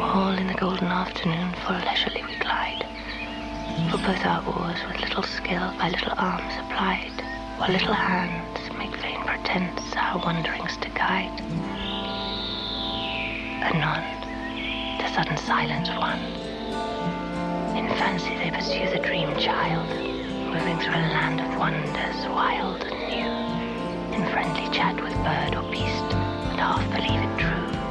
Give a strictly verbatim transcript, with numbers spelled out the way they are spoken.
All in the golden afternoon full leisurely we glide, for both our oars with little skill by little arms applied, while little hands make vain pretence our wanderings to guide. Anon, the sudden silence won. In fancy they pursue the dream child, moving through a land of wonders wild and new, in friendly chat with bird or beast, and half believe it true.